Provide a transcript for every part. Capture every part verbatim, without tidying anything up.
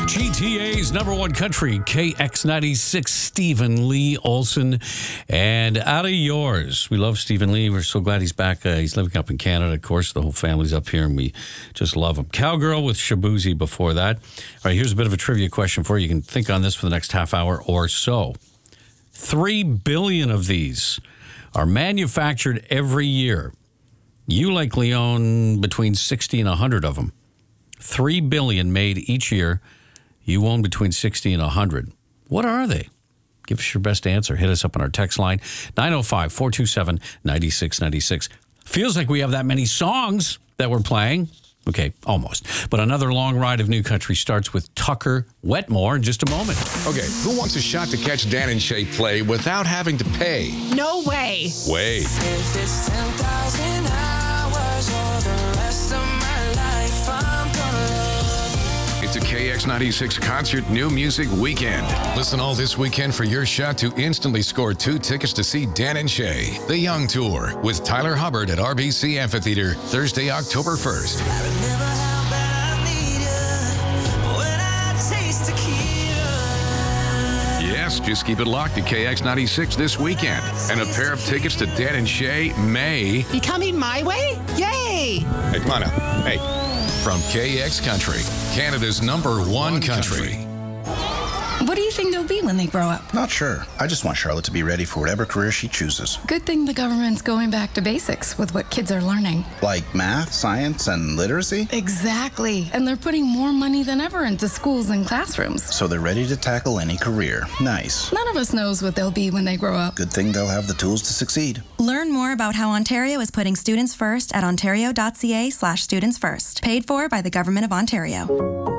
G T A's number one country, K X ninety-six, Stephen Lee Olsen. And out of yours. We love Stephen Lee. We're so glad he's back. Uh, he's living up in Canada, of course. The whole family's up here, and we just love him. Cowgirl with Shaboozey before that. All right, here's a bit of a trivia question for you. You can think on this for the next half hour or so. Three billion of these are manufactured every year. You likely own between sixty and one hundred of them. Three billion made each year. You own between sixty and one hundred. What are they? Give us your best answer. Hit us up on our text line, nine oh five, four two seven, nine six nine six. Feels like we have that many songs that we're playing. Okay, almost. But another long ride of new country starts with Tucker Wetmore in just a moment. Okay, who wants a shot to catch Dan and Shay play without having to pay? No way. Wait. If it's ten thousand hours or the rest of my life, I'm gonna love. It's a K X ninety-six concert new music weekend. Listen all this weekend for your shot to instantly score two tickets to see Dan and Shay, The Young Tour, with Tyler Hubbard at R B C Amphitheater, Thursday, October first. I remember how bad I need you when I taste tequila. Yes, just keep it locked to K X ninety-six this weekend. And a pair of tickets to Dan and Shay may... You coming my way? Yay! Hey, come on out. Hey. From K X Country, Canada's number one country. What do you think they'll be when they grow up? Not sure. I just want Charlotte to be ready for whatever career she chooses. Good thing the government's going back to basics with what kids are learning. Like math, science, and literacy? Exactly. And they're putting more money than ever into schools and classrooms. So they're ready to tackle any career. Nice. None of us knows what they'll be when they grow up. Good thing they'll have the tools to succeed. Learn more about how Ontario is putting students first at ontario.ca slash students first. Paid for by the Government of Ontario.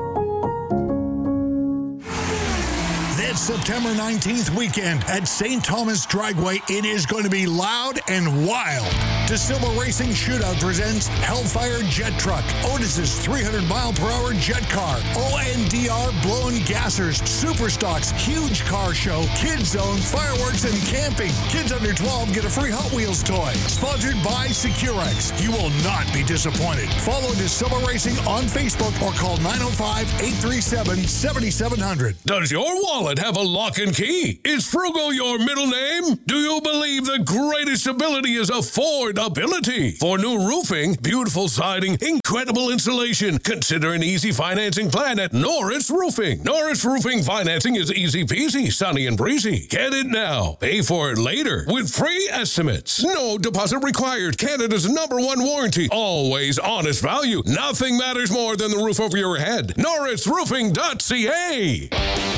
September nineteenth weekend at Saint Thomas Dragway, it is going to be loud and wild. DeSilva Racing Shootout presents Hellfire Jet Truck, Otis's three hundred mile per hour jet car, O N D R Blowin' Gassers, Superstocks, Huge Car Show, Kids Zone, Fireworks, and Camping. Kids under twelve get a free Hot Wheels toy. Sponsored by Securex. You will not be disappointed. Follow DeSilva Racing on Facebook or call nine oh five, eight three seven, seven seven zero zero. Does your wallet have a lock and key? Is Frugal your middle name? Do you believe the greatest ability is affordability? For new roofing, beautiful siding, incredible insulation, consider an easy financing plan at Norris Roofing. Norris Roofing financing is easy peasy, sunny and breezy. Get it now. Pay for it later with free estimates. No deposit required. Canada's number one warranty. Always honest value. Nothing matters more than the roof over your head. Norris Roofing dot C A.